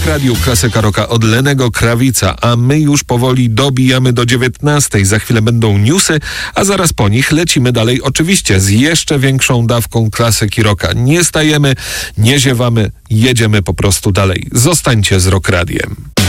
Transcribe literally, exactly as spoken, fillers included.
Radiu klasyka rocka od Lennego Krawica, a my już powoli dobijamy do dziewiętnastej. Za chwilę będą newsy, a zaraz po nich lecimy dalej oczywiście z jeszcze większą dawką klasyki rocka. Nie stajemy, nie ziewamy, jedziemy po prostu dalej. Zostańcie z Rock Radiem.